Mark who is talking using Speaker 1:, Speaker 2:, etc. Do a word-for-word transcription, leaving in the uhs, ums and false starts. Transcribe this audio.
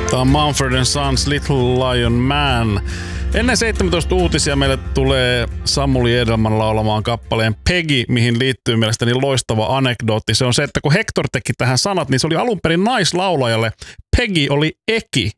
Speaker 1: Tämä on Mumford and Sons Little Lion Man. Ennen seitsemäntoista uutisia meille tulee Samuli Edelman laulamaan kappaleen Peggy, mihin liittyy mielestäni loistava anekdootti. Se on se, että kun Hector teki tähän sanat, niin se oli alun perin naislaulajalle. Peggy oli Eki.